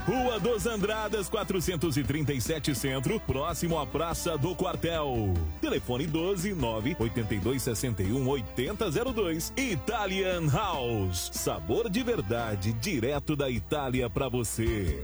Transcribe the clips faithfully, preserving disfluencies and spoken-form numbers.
Rua dos Andradas, quatrocentos e trinta e sete Centro, próximo à Praça do Quartel. Telefone doze, nove oito dois, seis um, oito zero zero dois. Italian House. Sabor de verdade, direto da Itália pra você.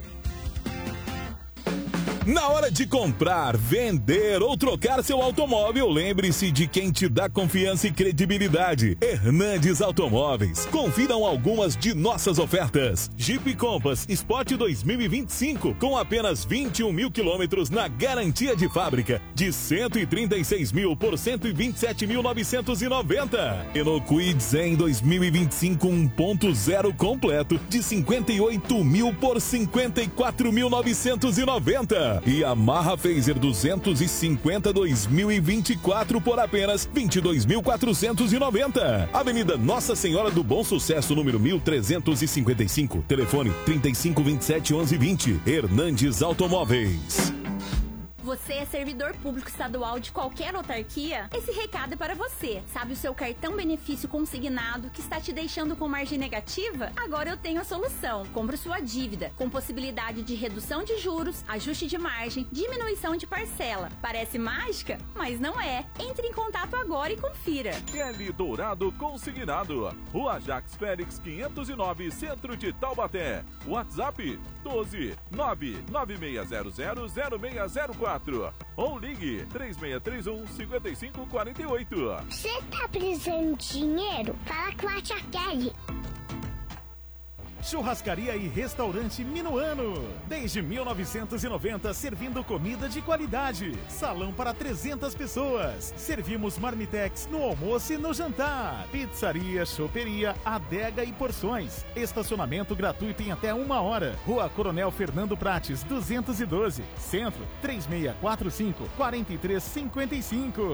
Na hora de comprar, vender ou trocar seu automóvel, lembre-se de quem te dá confiança e credibilidade. Hernandes Automóveis. Confiram algumas de nossas ofertas. Jeep Compass Sport dois mil e vinte e cinco com apenas vinte e um mil quilômetros na garantia de fábrica de cento e trinta e seis mil por cento e vinte e sete mil novecentos e noventa. Renault Kwid Zen dois mil e vinte e cinco um ponto zero completo de cinquenta e oito mil por cinquenta e quatro mil novecentos e noventa. E Yamaha Fazer duzentos e cinquenta dois mil e vinte e quatro por apenas vinte e dois mil quatrocentos e noventa. Avenida Nossa Senhora do Bom Sucesso, número mil trezentos e cinquenta e cinco. Telefone trinta e cinco, vinte e sete, onze, vinte. Hernandes Automóveis. Você é servidor público estadual de qualquer autarquia? Esse recado é para você. Sabe o seu cartão benefício consignado que está te deixando com margem negativa? Agora eu tenho a solução. Compre sua dívida, com possibilidade de redução de juros, ajuste de margem, diminuição de parcela. Parece mágica? Mas não é. Entre em contato agora e confira. Kelly Dourado Consignado. Rua Jacques Félix quinhentos e nove, Centro de Taubaté. WhatsApp doze, nove nove seis zero zero, zero seis zero quatro. Ou ligue três seis três um, cinco cinco quatro oito. Você tá precisando de dinheiro? Fala com a tia Kelly. Churrascaria e Restaurante Minuano. Desde mil novecentos e noventa, servindo comida de qualidade. Salão para trezentas pessoas. Servimos marmitex no almoço e no jantar. Pizzaria, choperia, adega e porções. Estacionamento gratuito em até uma hora. Rua Coronel Fernando Prates, duzentos e doze. Centro, três seis quatro cinco, quatro três cinco cinco.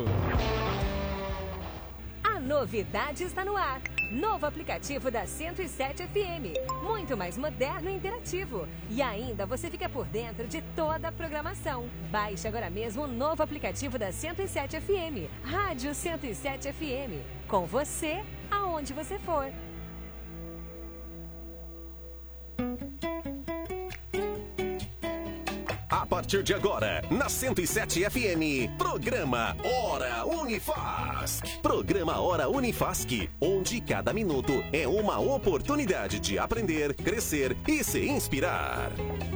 A novidade está no ar. Novo aplicativo da cento e sete F M. Muito mais moderno e interativo. E ainda você fica por dentro de toda a programação. Baixe agora mesmo o novo aplicativo da cento e sete F M. Rádio cento e sete F M. Com você, aonde você for. A partir de agora, na cento e sete F M, programa Hora Unifasc. Programa Hora Unifasc, onde cada minuto é uma oportunidade de aprender, crescer e se inspirar.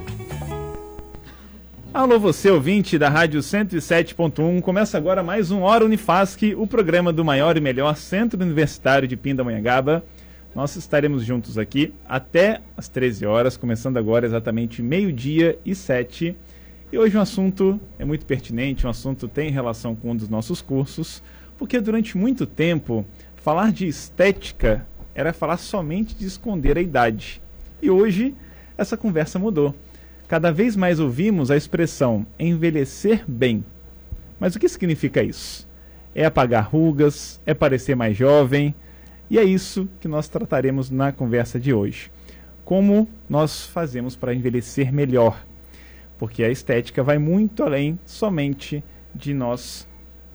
Alô, você ouvinte da Rádio cento e sete ponto um, começa agora mais um Hora Unifasc, o programa do maior e melhor centro universitário de Pindamonhangaba. Nós estaremos juntos aqui até às treze horas, começando agora exatamente meio-dia e sete. E hoje um assunto é muito pertinente, um assunto tem relação com um dos nossos cursos, porque durante muito tempo falar de estética era falar somente de esconder a idade. E hoje essa conversa mudou. Cada vez mais ouvimos a expressão envelhecer bem. Mas o que significa isso? É apagar rugas, é parecer mais jovem. E é isso que nós trataremos na conversa de hoje. Como nós fazemos para envelhecer melhor? Porque a estética vai muito além somente de nós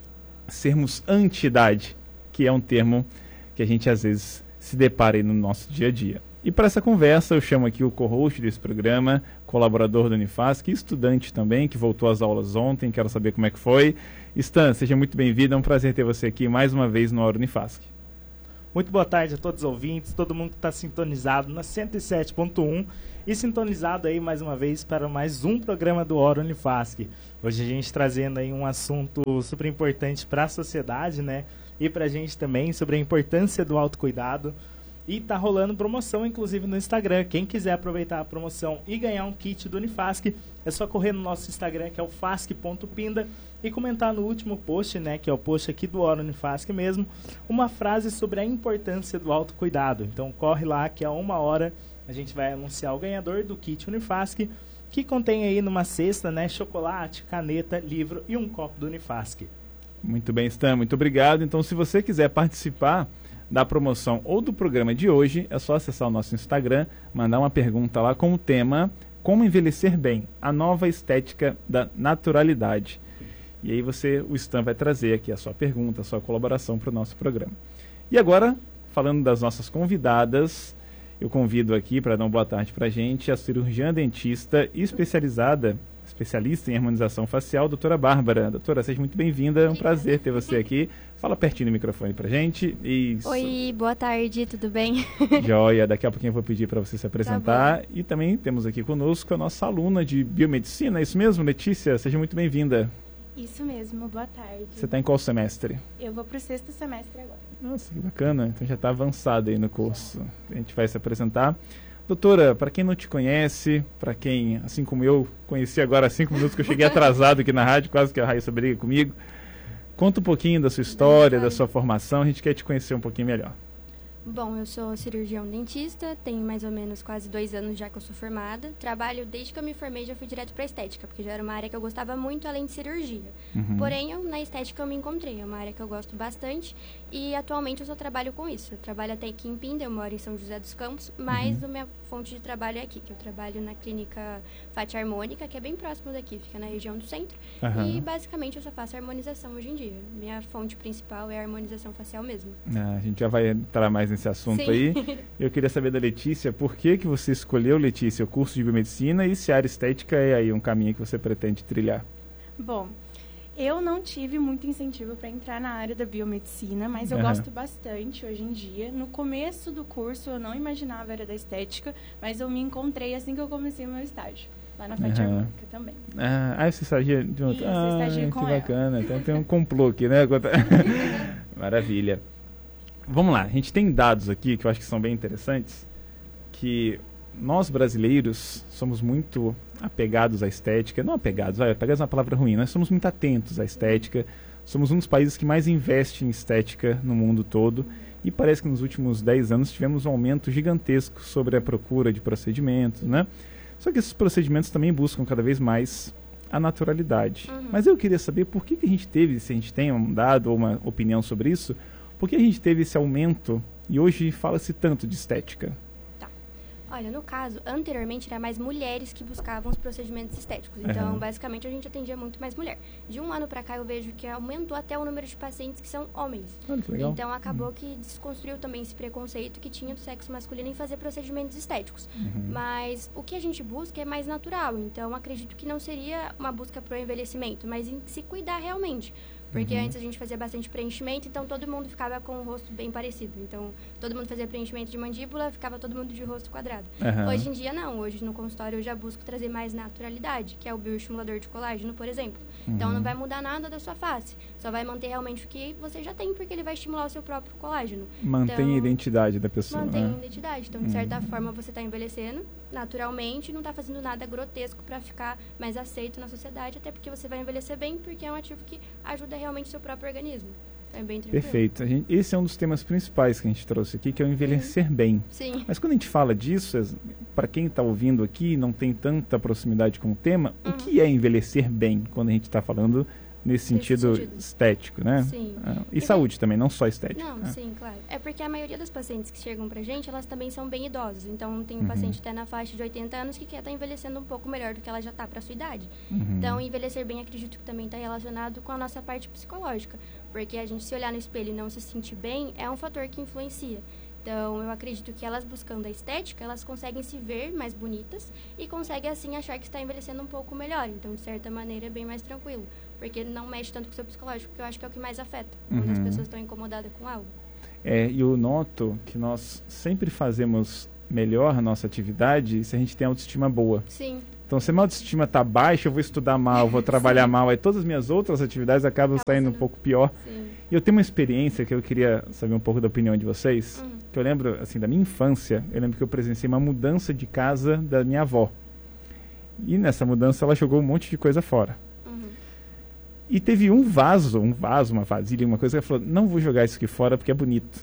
sermos anti-idade, que é um termo que a gente às vezes se depara aí no nosso dia a dia. E para essa conversa eu chamo aqui o co-host desse programa, colaborador do Unifasc, estudante também, que voltou às aulas ontem, quero saber como é que foi. Stan, seja muito bem-vindo, é um prazer ter você aqui mais uma vez no Hora Unifasc. Muito boa tarde a todos os ouvintes, todo mundo que está sintonizado na cento e sete ponto um e sintonizado aí mais uma vez para mais um programa do Hora Unifasc. Hoje a gente trazendo aí um assunto super importante para a sociedade, né? E para a gente também sobre a importância do autocuidado. E tá rolando promoção, inclusive, no Instagram. Quem quiser aproveitar a promoção e ganhar um kit do Unifasc, é só correr no nosso Instagram, que é o fasc ponto pinda, e comentar no último post, né, que é o post aqui do Hora Unifasc mesmo, uma frase sobre a importância do autocuidado. Então corre lá, que a uma hora a gente vai anunciar o ganhador do kit Unifasc, que contém aí numa cesta, né, chocolate, caneta, livro e um copo do Unifasc. Muito bem, Stan, muito obrigado. Então, se você quiser participar da promoção ou do programa de hoje, é só acessar o nosso Instagram, mandar uma pergunta lá com o tema Como Envelhecer Bem, a nova estética da naturalidade. E aí você, o Stan vai trazer aqui a sua pergunta, a sua colaboração para o nosso programa. E agora, falando das nossas convidadas, Eu convido aqui para dar uma boa tarde para a gente a cirurgiã dentista especializada, especialista em harmonização facial, doutora Bárbara. Doutora, seja muito bem-vinda, é um prazer ter você aqui. Fala pertinho do microfone pra gente. Isso. Oi, boa tarde, tudo bem? Joia, daqui a pouquinho eu vou pedir para você se apresentar. Tá, e também temos aqui conosco a nossa aluna de biomedicina, é isso mesmo, Letícia? Seja muito bem-vinda. Isso mesmo, boa tarde. Você está em qual semestre? Eu vou para o sexto semestre agora. Nossa, que bacana, então já está avançado aí no curso. A gente vai se apresentar. Doutora, para quem não te conhece, para quem, assim como eu, conheci agora há cinco minutos que eu cheguei atrasado aqui na rádio, quase que a Raíssa briga comigo, conta um pouquinho da sua história, da sua formação, a gente quer te conhecer um pouquinho melhor. Bom, eu sou cirurgião dentista, tenho mais ou menos quase dois anos já que eu sou formada. Trabalho, desde que eu me formei, já fui direto para estética, porque já era uma área que eu gostava muito, além de cirurgia. Uhum. Porém, eu, na estética eu me encontrei, é uma área que eu gosto bastante e atualmente eu só trabalho com isso. Eu trabalho até aqui em Pinda, eu moro em São José dos Campos, mas uhum. a minha fonte de trabalho é aqui, que eu trabalho na clínica Fati Harmônica, que é bem próximo daqui, fica na região do centro. Uhum. E basicamente eu só faço harmonização hoje em dia. Minha fonte principal é a harmonização facial mesmo. Ah, a gente já vai entrar mais nesse assunto. Sim. Aí. Eu queria saber da Letícia, por que que você escolheu, Letícia, o curso de biomedicina e se a área estética é aí um caminho que você pretende trilhar? Bom, eu não tive muito incentivo para entrar na área da biomedicina, mas eu uhum. gosto bastante hoje em dia. No começo do curso eu não imaginava a área da estética, mas eu me encontrei assim que eu comecei o meu estágio. Lá na Fati Harmônica uhum. também. Ah, você estagia de outro? Isso, ah, estagia com que ela. Bacana. Então tem um complô aqui, né? Maravilha. Vamos lá, a gente tem dados aqui que eu acho que são bem interessantes, que nós brasileiros somos muito apegados à estética, não apegados, vai, apegados é uma palavra ruim, nós somos muito atentos à estética, somos um dos países que mais investe em estética no mundo todo e parece que nos últimos dez anos tivemos um aumento gigantesco sobre a procura de procedimentos, né? Só que esses procedimentos também buscam cada vez mais a naturalidade. Uhum. Mas eu queria saber por que, que a gente teve, se a gente tem um dado ou uma opinião sobre isso, por que a gente teve esse aumento e hoje fala-se tanto de estética? Tá. Olha, no caso, anteriormente era mais mulheres que buscavam os procedimentos estéticos. Então, uhum. basicamente, a gente atendia muito mais mulher. De um ano para cá, eu vejo que aumentou até o número de pacientes que são homens. Olha que legal. Então, acabou uhum. que desconstruiu também esse preconceito que tinha do sexo masculino em fazer procedimentos estéticos. Uhum. Mas o que a gente busca é mais natural. Então, acredito que não seria uma busca para o envelhecimento, mas em se cuidar realmente. Porque uhum. antes a gente fazia bastante preenchimento, então todo mundo ficava com o rosto bem parecido. Então, todo mundo fazia preenchimento de mandíbula, ficava todo mundo de rosto quadrado. Uhum. Hoje em dia, não. Hoje, no consultório, eu já busco trazer mais naturalidade, que é o bioestimulador de colágeno, por exemplo. Uhum. Então, não vai mudar nada da sua face. Só vai manter realmente o que você já tem, porque ele vai estimular o seu próprio colágeno. Mantém então, a identidade da pessoa. Mantém né? a identidade. Então, de certa uhum. forma, você está envelhecendo naturalmente, não está fazendo nada grotesco para ficar mais aceito na sociedade, até porque você vai envelhecer bem, porque é um ativo que ajuda realmente o seu próprio organismo. É bem tranquilo. Perfeito. A gente, esse é um dos temas principais que a gente trouxe aqui, que é o envelhecer Sim. bem. Sim. Mas quando a gente fala disso, para quem está ouvindo aqui e não tem tanta proximidade com o tema, uhum. o que é envelhecer bem quando a gente está falando nesse sentido, sentido estético, né? Sim. Ah, e, e saúde bem... também, não só estética. Não, né? sim, claro. É porque a maioria das pacientes que chegam pra gente, elas também são bem idosas. Então, tem um uhum. paciente até na faixa de oitenta anos que quer estar tá envelhecendo um pouco melhor do que ela já está para sua idade. Uhum. Então, envelhecer bem, acredito que também está relacionado com a nossa parte psicológica. Porque a gente se olhar no espelho e não se sentir bem, é um fator que influencia. Então, eu acredito que elas buscando a estética, elas conseguem se ver mais bonitas e conseguem, assim, achar que está envelhecendo um pouco melhor. Então, de certa maneira, é bem mais tranquilo. Porque não mexe tanto com o seu psicológico, que eu acho que é o que mais afeta, quando uhum. as pessoas estão incomodadas com algo. É, e eu noto que nós sempre fazemos melhor a nossa atividade se a gente tem autoestima boa. Sim. Então, se a minha autoestima está baixa, eu vou estudar mal, vou trabalhar mal, aí todas as minhas outras atividades acabam Acaba saindo sendo... um pouco pior. Sim. E eu tenho uma experiência que eu queria saber um pouco da opinião de vocês, uhum. que eu lembro, assim, da minha infância, eu lembro que eu presenciei uma mudança de casa da minha avó. E nessa mudança ela jogou um monte de coisa fora. Uhum. E teve um vaso, um vaso, uma vasilha, uma coisa que ela falou, não vou jogar isso aqui fora porque é bonito.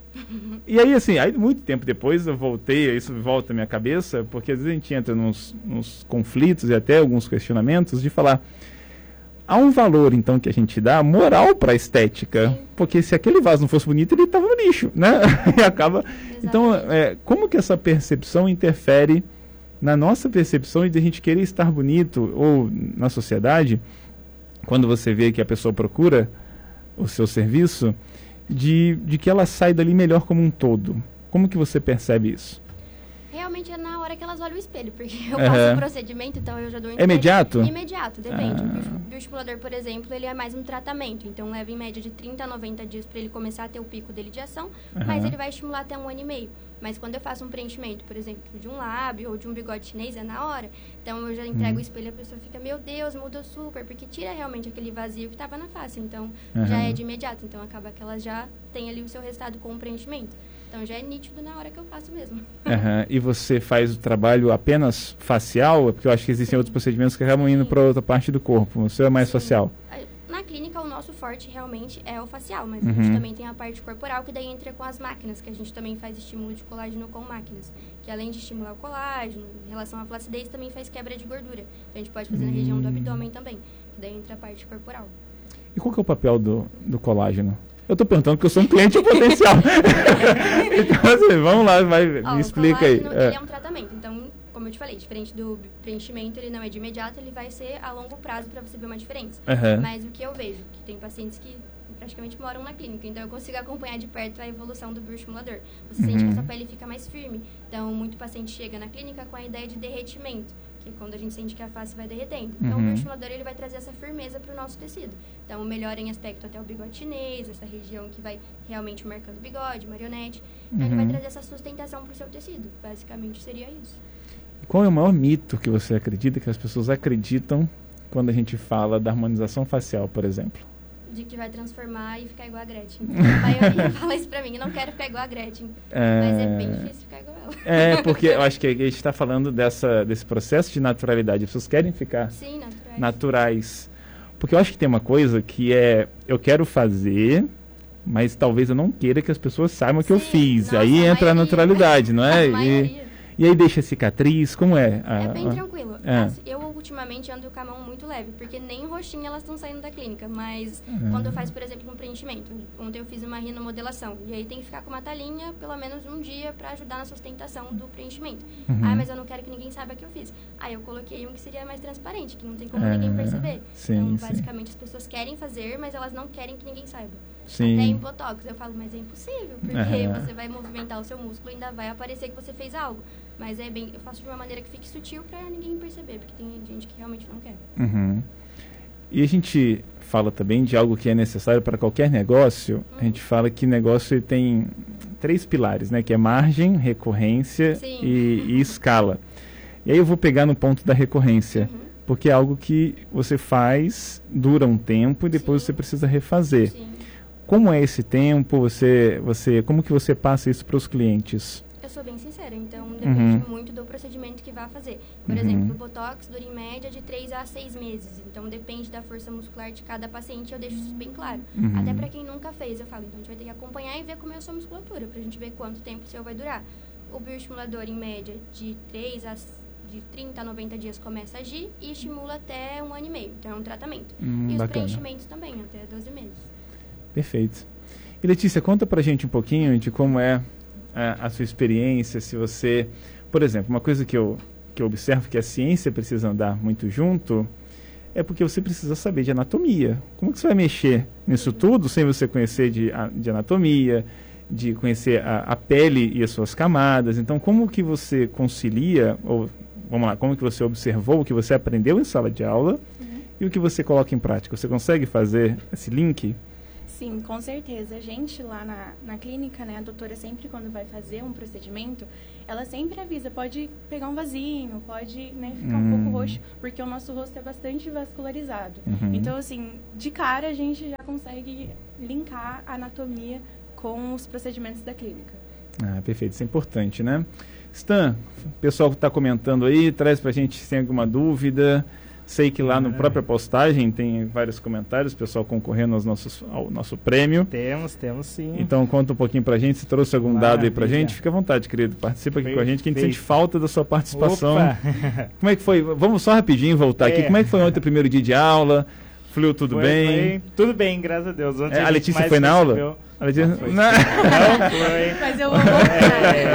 E aí, assim, aí muito tempo depois eu voltei, isso volta à minha cabeça, porque às vezes a gente entra nos, nos conflitos e até alguns questionamentos de falar, há um valor, então, que a gente dá moral para a estética, Sim. porque se aquele vaso não fosse bonito, ele estava no lixo, né? E acaba... Exatamente. Então, é, como que essa percepção interfere na nossa percepção de a gente querer estar bonito, ou na sociedade, quando você vê que a pessoa procura o seu serviço, de, de que ela sai dali melhor como um todo. Como que você percebe isso? Realmente é na hora que elas olham o espelho, porque eu Uhum. faço o procedimento, então eu já dou... É imediato? Imediato, depende. Ah. O bio- bioestimulador, por exemplo, ele é mais um tratamento, então leva em média de trinta a noventa dias para ele começar a ter o pico dele de ação, Uhum. mas ele vai estimular até um ano e meio. Mas quando eu faço um preenchimento, por exemplo, de um lábio ou de um bigode chinês, é na hora. Então eu já entrego Uhum. o espelho e a pessoa fica, meu Deus, mudou super, porque tira realmente aquele vazio que estava na face. Então Uhum. já é de imediato, então acaba que ela já tem ali o seu resultado com o preenchimento. Então já é nítido na hora que eu faço mesmo. Uhum. E você faz o trabalho apenas facial? Porque eu acho que existem outros procedimentos que acabam indo para outra parte do corpo. O seu é mais Sim. facial? Na clínica, o nosso forte realmente é o facial, mas Uhum. a gente também tem a parte corporal, que daí entra com as máquinas, que a gente também faz estímulo de colágeno com máquinas. Que além de estimular o colágeno, em relação à flacidez, também faz quebra de gordura. Então a gente pode fazer na região do abdômen também, que daí entra a parte corporal. E qual que é o papel do, do colágeno? Eu tô perguntando porque eu sou um cliente potencial. Então, assim, vamos lá, vai, Ó, me explica aí. O colágeno, ele é um tratamento, então, como eu te falei, diferente do preenchimento, ele não é de imediato, ele vai ser a longo prazo para você ver uma diferença. Uhum. Mas o que eu vejo, que tem pacientes que praticamente moram na clínica, então eu consigo acompanhar de perto a evolução do bioestimulador. Você Uhum. sente que a sua pele fica mais firme. Então, muito paciente chega na clínica com a ideia de derretimento, que é quando a gente sente que a face vai derretendo. Então, Uhum. o bioestimulador ele vai trazer essa firmeza para o nosso tecido. Então, melhora em aspecto até o bigode chinês, essa região que vai realmente marcando o bigode, marionete. Então, ele vai Uhum. trazer essa sustentação para o seu tecido. Basicamente, seria isso. Qual é o maior mito que você acredita, que as pessoas acreditam quando a gente fala da harmonização facial, por exemplo? De que vai transformar e ficar igual a Gretchen. A maioria fala isso pra mim, eu não quero ficar igual a Gretchen. É... Mas é bem difícil ficar igual ela. É, porque eu acho que a gente está falando dessa, desse processo de naturalidade. As pessoas querem ficar Sim, naturais. naturais. Porque eu acho que tem uma coisa que é, eu quero fazer, mas talvez eu não queira que as pessoas saibam que eu fiz. Nossa, aí a entra a maioria. naturalidade, não é? A E, maioria. e aí deixa cicatriz, como é? A- É bem a- tranquilo. É. Assim, eu ultimamente ando com a mão muito leve, porque nem roxinha elas estão saindo da clínica. Mas Uhum. quando eu faço, por exemplo, um preenchimento, ontem eu fiz uma rinomodelação. E aí tem que ficar com uma talinha pelo menos um dia pra ajudar na sustentação do preenchimento. Uhum. Ah, mas eu não quero que ninguém saiba que eu fiz. Aí eu coloquei um que seria mais transparente, que não tem como É, ninguém perceber. sim, então, sim. basicamente, as pessoas querem fazer, mas elas não querem que ninguém saiba. Sim. Até em Botox, eu falo, mas é impossível, porque Aham. você vai movimentar o seu músculo e ainda vai aparecer que você fez algo. Mas é bem, eu faço de uma maneira que fique sutil pra ninguém perceber, porque tem gente que realmente não quer. Uhum. E a gente fala também de algo que é necessário para qualquer negócio. A gente fala que negócio ele tem três pilares, né? Que é margem, recorrência e, e escala. E aí eu vou pegar no ponto da recorrência, Uhum. porque é algo que você faz, dura um tempo e depois você precisa refazer. Sim. Como é esse tempo? Você, você, como que você passa isso para os clientes? Eu sou bem sincera, então depende Uhum. muito do procedimento que vai fazer. Por Uhum. exemplo, o Botox dura em média de três a seis meses, então depende da força muscular de cada paciente, eu deixo isso bem claro. Uhum. Até pra quem nunca fez, eu falo, então a gente vai ter que acompanhar e ver como é a sua musculatura, pra gente ver quanto tempo o seu vai durar. O bioestimulador, em média, de três a de trinta a noventa dias começa a agir e estimula até um ano e meio, então é um tratamento. Hum, e os bacana. preenchimentos também, até doze meses. Perfeito. E Letícia, conta pra gente um pouquinho de como é a, a sua experiência, se você... Por exemplo, uma coisa que eu, que eu observo que a ciência precisa andar muito junto é porque você precisa saber de anatomia. Como que você vai mexer nisso tudo sem você conhecer de, a- de anatomia, de conhecer a, a pele e as suas camadas? Então, como que você concilia, ou vamos lá, como que você observou o que você aprendeu em sala de aula e o que você coloca em prática? Você consegue fazer esse link? Sim, com certeza. A gente lá na, na clínica, né, a doutora sempre quando vai fazer um procedimento, ela sempre avisa, pode pegar um vasinho, pode, né, ficar um Hum. pouco roxo, porque o nosso rosto é bastante vascularizado. Uhum. Então, assim, de cara a gente já consegue linkar a anatomia com os procedimentos da clínica. Ah, perfeito, isso é importante, né? Stan, o pessoal que está comentando aí, traz pra gente se tem alguma dúvida. Sei que lá no própria postagem tem vários comentários, o pessoal concorrendo aos nossos, ao nosso prêmio. Temos, temos sim. Então conta um pouquinho pra gente, se trouxe algum dado aí pra Maravilha. gente, fica à vontade, querido, participa aqui com a gente, que a gente Perfeito. sente falta da sua participação. Opa! Como é que foi? Vamos só rapidinho voltar aqui. É. Como é que foi ontem o primeiro dia de aula? Fluiu tudo Foi- bem? foi tudo bem, graças a Deus. Ontem É, a gente Letícia mais foi na aula? recebeu- A Letícia... Não foi. Não. Não foi. Mas eu vou voltar. É,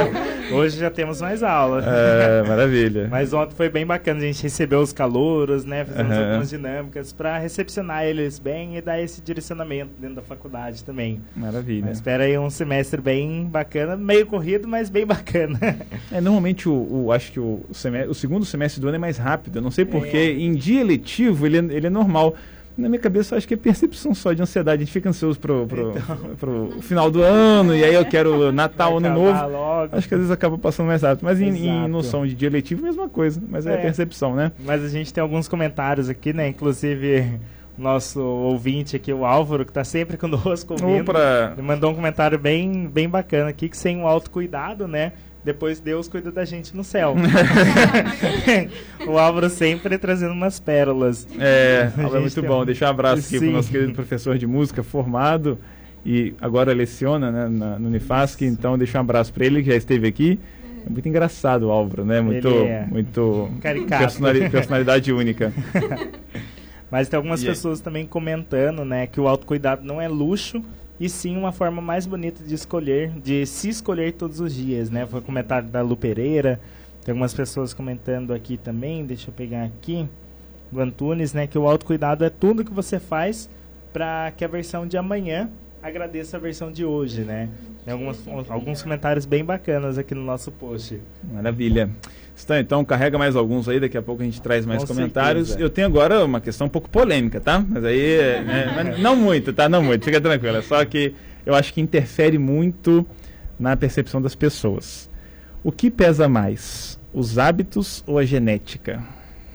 Hoje já temos mais aula. É, maravilha. Mas ontem foi bem bacana, a gente recebeu os calouros, né? Fizemos Uhum. algumas dinâmicas para recepcionar eles bem e dar esse direcionamento dentro da faculdade também. Maravilha. Mas espera aí um semestre bem bacana, meio corrido, mas bem bacana. É, normalmente, o, o, acho que o, semestre, o segundo semestre do ano é mais rápido. Eu não sei porquê. É. Em dia letivo, ele, é- ele é normal. Na minha cabeça, eu acho que é percepção só de ansiedade. A gente fica ansioso pro, pro, então... pro final do ano, e aí eu quero Natal, Ano Novo. Logo. Acho que às vezes acaba passando mais rápido. Mas em, em noção de dia letivo, mesma coisa. Mas é, é percepção, né? Mas a gente tem alguns comentários aqui, né? Inclusive, nosso ouvinte aqui, o Álvaro, que está sempre conosco ouvindo. Pra... Ele mandou um comentário bem, bem bacana aqui, que sem o autocuidado, né? Depois Deus cuida da gente no céu. O Álvaro sempre trazendo umas pérolas. É, é muito tem... bom. Deixar um abraço aqui Sim. para o nosso querido professor de música formado e agora leciona, né, na, no Unifasc. Então, deixar um abraço para ele, que já esteve aqui. É muito engraçado o Álvaro, né? Muito, é muito caricato. Personalidade, personalidade única. Mas tem algumas e pessoas aí? também comentando, né, que o autocuidado não é luxo, e sim uma forma mais bonita de escolher, de se escolher todos os dias, né? Foi comentário da Lu Pereira, tem algumas pessoas comentando aqui também, deixa eu pegar aqui, do Antunes, né? Que o autocuidado é tudo que você faz para que a versão de amanhã agradeça a versão de hoje, né? Tem algumas, alguns comentários bem bacanas aqui no nosso post. Maravilha. Então, então, carrega mais alguns aí, daqui a pouco a gente traz mais Com comentários. certeza. Eu tenho agora uma questão um pouco polêmica, tá? Mas aí, é, mas não muito, tá? Não muito, fica tranquilo. É só que eu acho que interfere muito na percepção das pessoas. O que pesa mais, os hábitos ou a genética?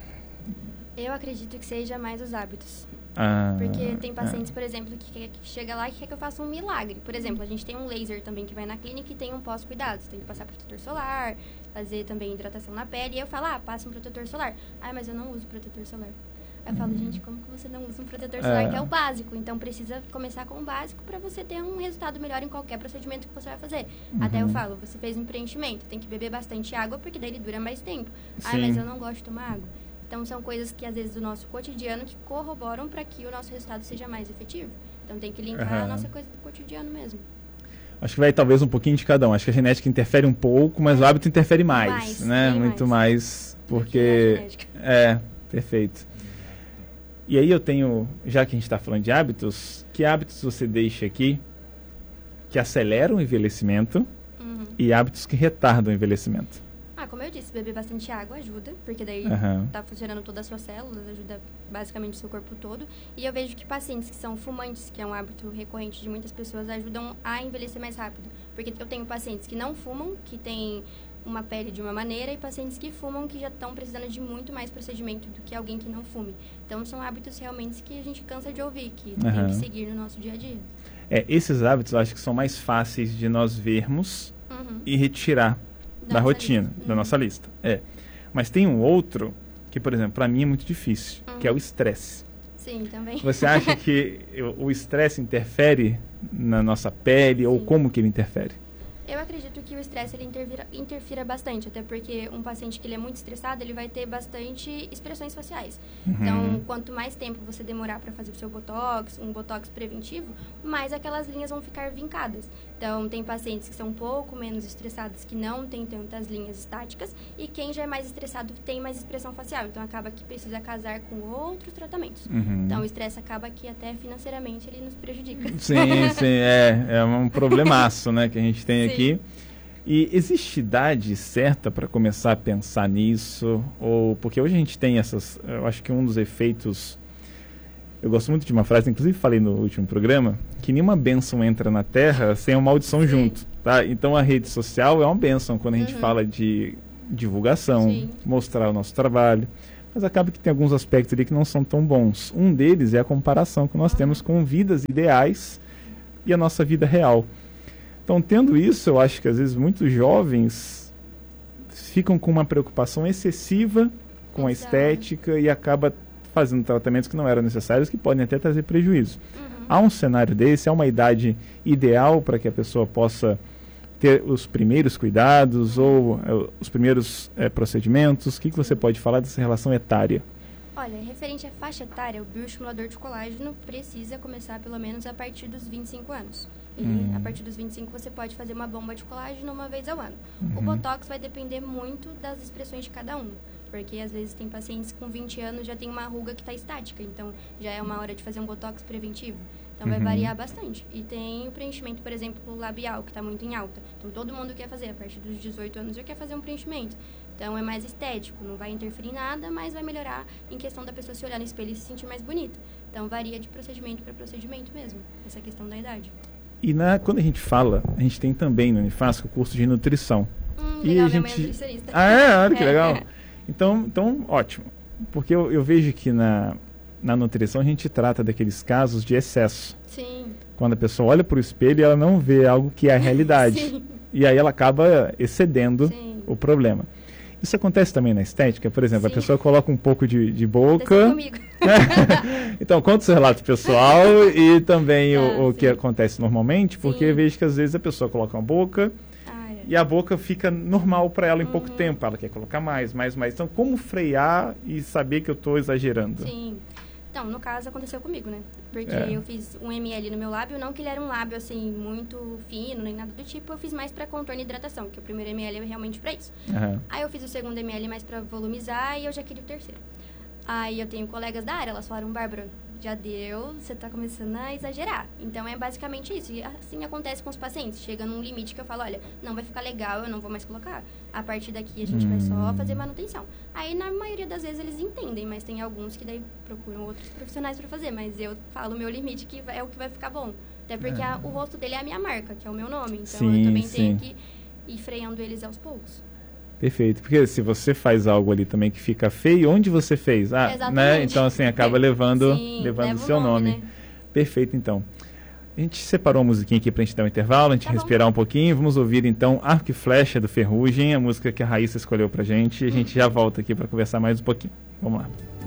Eu acredito que seja mais os hábitos. Ah, Porque tem pacientes, por exemplo, que, quer, que chega lá e quer que eu faça um milagre. Por exemplo, a gente tem um laser também que vai na clínica e tem um pós-cuidados. Tem que passar protetor solar, fazer também hidratação na pele. E eu falo, ah, passa um protetor solar. Ah, mas eu não uso protetor solar. Aí eu falo, gente, como que você não usa um protetor solar, É. que é o básico? Então, precisa começar com o básico para você ter um resultado melhor em qualquer procedimento que você vai fazer. Uhum. Até eu falo, você fez um preenchimento, tem que beber bastante água, porque daí ele dura mais tempo. Ah, Sim. mas eu não gosto de tomar água. Então, são coisas que, às vezes, do nosso cotidiano que corroboram para que o nosso resultado seja mais efetivo. Então, tem que linkar Uhum. a nossa coisa do cotidiano mesmo. Acho que vai talvez um pouquinho de cada um. Acho que a genética interfere um pouco, mas o hábito interfere mais, Mais, né? bem Muito mais. mais, Que porque... a genética. É, perfeito. E aí eu tenho, já que a gente está falando de hábitos, que hábitos você deixa aqui que aceleram o envelhecimento Uhum. e hábitos que retardam o envelhecimento? Ah, como eu disse, beber bastante água ajuda, porque daí Aham. tá funcionando todas as suas células, ajuda basicamente o seu corpo todo. E eu vejo que pacientes que são fumantes, que é um hábito recorrente de muitas pessoas, ajudam a envelhecer mais rápido. Porque eu tenho pacientes que não fumam, que têm uma pele de uma maneira, e pacientes que fumam, que já estão precisando de muito mais procedimento do que alguém que não fume. Então, são hábitos realmente que a gente cansa de ouvir, que tem Aham. que seguir no nosso dia a dia. É, esses hábitos eu acho que são mais fáceis de nós vermos Uhum. e retirar da, Da nossa rotina, lista. da Uhum. nossa lista. É. Mas tem um outro que, por exemplo, para mim é muito difícil, Uhum. que é o estresse. Sim, também. Você acha que o o estresse interfere na nossa pele ou Sim. como que ele interfere? Eu acredito que o estresse ele interfira, interfira bastante, até porque um paciente que ele é muito estressado, ele vai ter bastante expressões faciais. Uhum. Então, quanto mais tempo você demorar para fazer o seu botox, um botox preventivo, mais aquelas linhas vão ficar vincadas. Então, tem pacientes que são um pouco menos estressados, que não tem tantas linhas estáticas, e quem já é mais estressado tem mais expressão facial. Então, acaba que precisa casar com outros tratamentos. Uhum. Então, o estresse acaba que até financeiramente ele nos prejudica. Sim, sim, é, é um problemaço, né, que a gente tem Sim. aqui. E existe idade certa para começar a pensar nisso? Ou porque hoje a gente tem essas, eu acho que um dos efeitos, eu gosto muito de uma frase, inclusive falei no último programa, que nenhuma bênção entra na Terra sem uma maldição Sim. junto, tá? Então a rede social é uma bênção quando a gente Uhum. fala de divulgação, Sim. mostrar o nosso trabalho. Mas acaba que tem alguns aspectos ali que não são tão bons. Um deles é a comparação que nós Uhum. temos com vidas ideais e a nossa vida real. Então, tendo isso, eu acho que às vezes muitos jovens ficam com uma preocupação excessiva com a Exato. estética e acaba fazendo tratamentos que não eram necessários, que podem até trazer prejuízo. Uhum. Há um cenário desse, há uma idade ideal para que a pessoa possa ter os primeiros cuidados ou eh, os primeiros eh, procedimentos? O que, que você pode falar dessa relação etária? Olha, referente à faixa etária, o bioestimulador de colágeno precisa começar pelo menos a partir dos vinte e cinco anos. E hum. a partir dos vinte e cinco você pode fazer uma bomba de colágeno uma vez ao ano. Uhum. O Botox vai depender muito das expressões de cada um. Porque às vezes tem pacientes com vinte anos já tem uma ruga que está estática, então já é uma hora de fazer um Botox preventivo. Então uhum. vai variar bastante. E tem o preenchimento, por exemplo, labial, que está muito em alta. Então todo mundo quer fazer, a partir dos dezoito anos já quer fazer um preenchimento. Então é mais estético, não vai interferir em nada, mas vai melhorar em questão da pessoa se olhar no espelho e se sentir mais bonita. Então varia de procedimento para procedimento mesmo, essa questão da idade. E na, quando a gente fala, a gente tem também no Unifasc o curso de nutrição. Hum, e legal, a minha mãe é gente... nutricionista. Ah, é? Olha que legal. Então, então ótimo. Porque eu, eu vejo que na, na nutrição a gente trata daqueles casos de excesso. Sim. Quando a pessoa olha para o espelho e ela não vê algo que é a realidade. Sim. E aí ela acaba excedendo Sim. o problema. Isso acontece também na estética? Por exemplo, Sim. a pessoa coloca um pouco de, de boca... comigo. Então, conta o seu relato pessoal e também ah, o, o que sim. acontece normalmente, porque eu vejo que às vezes a pessoa coloca uma boca ah, é. e a boca fica normal para ela em uhum. pouco tempo. Ela quer colocar mais, mais, mais. Então, como frear e saber que eu estou exagerando? Sim. Então, no caso, aconteceu comigo, né? Porque É. eu fiz um ml no meu lábio, não que ele era um lábio, assim, muito fino, nem nada do tipo. Eu fiz mais pra contorno e hidratação, que o primeiro ml é realmente pra isso. Uhum. Aí eu fiz o segundo ml mais pra volumizar e eu já queria o terceiro. Aí eu tenho colegas da área, elas falaram, Bárbara, já deu, você tá começando a exagerar. Então, é basicamente isso. E assim acontece com os pacientes. Chega num limite que eu falo, olha, não vai ficar legal, eu não vou mais colocar. A partir daqui, a gente hum. vai só fazer manutenção. Aí, na maioria das vezes, eles entendem, mas tem alguns que daí procuram outros profissionais pra fazer. Mas eu falo o meu limite, que é o que vai ficar bom. Até porque é. a, o rosto dele é a minha marca, que é o meu nome. Então, sim, eu também sim. tenho que ir freando eles aos poucos. Perfeito, porque se você faz algo ali também que fica feio, onde você fez? Ah, Exatamente. né? Então assim, acaba levando Sim, levando o leva seu o nome, nome. Né? Perfeito, então. A gente separou uma musiquinha aqui pra gente dar um intervalo, a gente tá respirar um pouquinho. Vamos ouvir então Arco e Flecha do Ferrugem, a música que a Raíssa escolheu pra gente. E a gente já volta aqui para conversar mais um pouquinho. Vamos lá.